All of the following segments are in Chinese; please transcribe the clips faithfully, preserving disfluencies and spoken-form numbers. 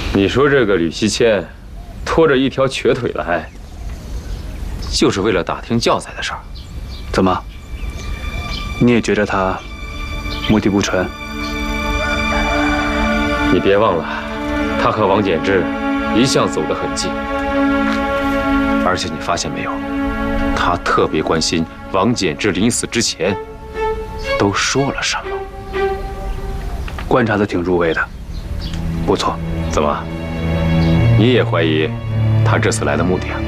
你说这个吕西谦，拖着一条瘸腿来，就是为了打听教材的事儿？ 怎么？你也觉得他目的不纯？ 你别忘了，他和王简之一向走得很近，而且你发现没有，他特别关心王简之临死之前都说了什么。 观察的挺入微的，不错。 怎么？你也怀疑他这次来的目的啊？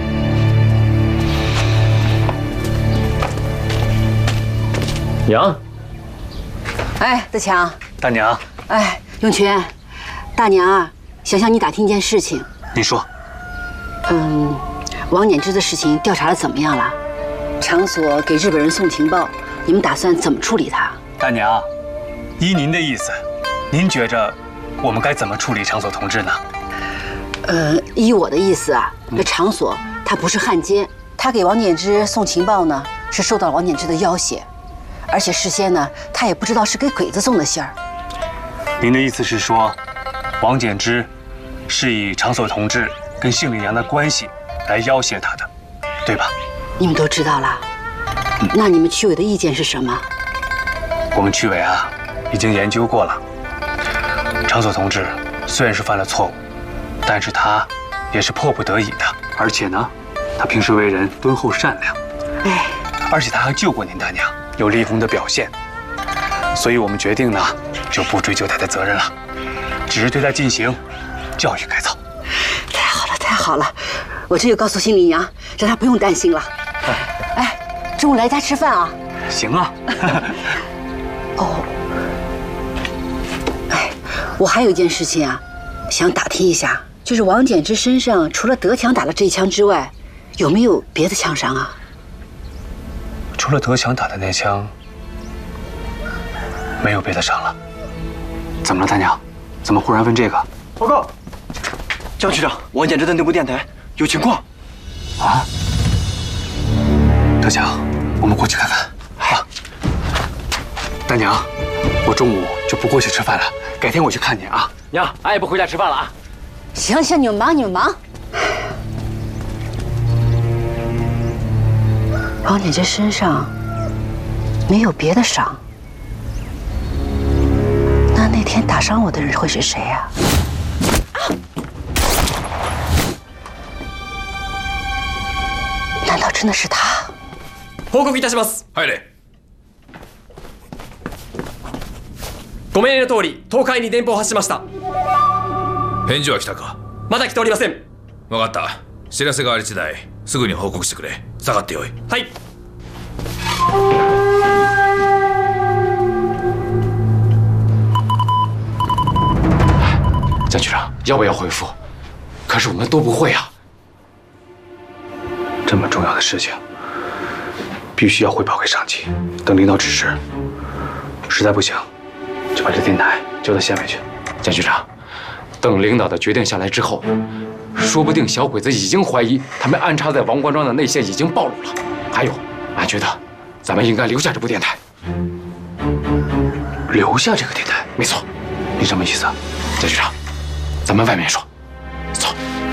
娘。 哎，德强。 大娘。 哎，永全，大娘啊，想向你打听一件事情。 你说。 嗯，王简之的事情调查的怎么样了？场所给日本人送情报，你们打算怎么处理他？ 大娘，依您的意思，您觉着我们该怎么处理场所同志呢？ 呃，依我的意思啊，这场所他不是汉奸，他给王简之送情报呢，是受到王简之的要挟，而且事先呢，他也不知道是给鬼子送的信儿。 您的意思是说，王简之是以场所同志跟杏林阳的关系来要挟他的，对吧？ 你们都知道了，嗯、那你们区委的意见是什么？ 我们区委啊，已经研究过了。场所同志虽然是犯了错误，但是他也是迫不得已的，而且呢，他平时为人敦厚善良， 哎， 而且他还救过您大娘，有立功的表现，所以我们决定呢，就不追究他的责任了，只是对他进行教育改造。 太好了，太好了，我这就告诉杏林阳，让他不用担心了。哎，中午来家吃饭啊？ 行啊。 哦，哎，我还有一件事情啊，想打听一下，就是王简之身上除了德强打了这一枪之外，有没有别的枪伤啊？ 除了德强打的那枪，没有别的伤了。怎么了，大娘？怎么忽然问这个？ 报告，江局长，王简之的内部电台有情况。 啊？德强，我们过去看看。啊，大娘，我中午就不过去吃饭了，改天我去看你啊。 娘，俺也不回家吃饭了啊。 行行，你们忙你们忙。王简之身上没有别的伤，那那天打伤我的人会是谁呀？啊！难道真的是他？ 報告いたします。入れ。ご命令の通り、東海に電報を発しました。 返事は来たか？ まだ来ておりません。 分かった。知らせがあり次第、すぐに報告してくれ。下がってよい。 はい。 江局长，要不要回复？可是我们都不会啊。 这么重要的事情，必须要汇报给上级，等领导指示。实在不行，就把这电台交到县委去。 江局长，等领导的决定下来之后，说不定小鬼子已经怀疑他们安插在王关庄的内线已经暴露了。还有，俺觉得咱们应该留下这部电台。 留下这个电台？ 没错。 你什么意思啊？ 江局长，咱们外面说。走。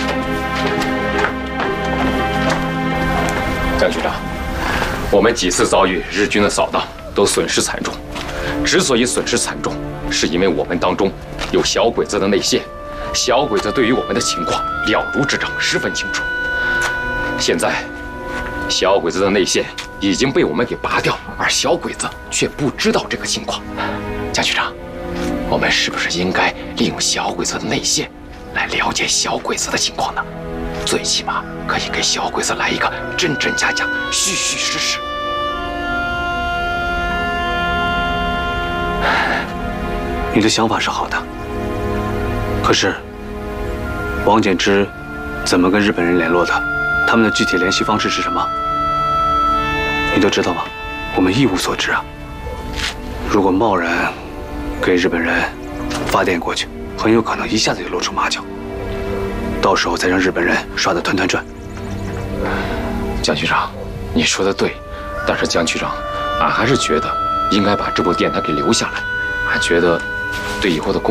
江局长，我们几次遭遇日军的扫荡，都损失惨重。之所以损失惨重，是因为我们当中有小鬼子的内线，小鬼子对于我们的情况了如指掌，十分清楚。现在，小鬼子的内线已经被我们给拔掉，而小鬼子却不知道这个情况。江局长，我们是不是应该利用小鬼子的内线，来了解小鬼子的情况呢？最起码可以给小鬼子来一个真真假假、虚虚实实。 你的想法是好的，可是王简之怎么跟日本人联络的？他们的具体联系方式是什么？你都知道吗？我们一无所知啊。如果贸然给日本人发电过去，很有可能一下子就露出马脚，到时候再让日本人耍得团团转。 江局长，你说的对，但是江局长，俺还是觉得应该把这部电台给留下来。俺觉得对以后的工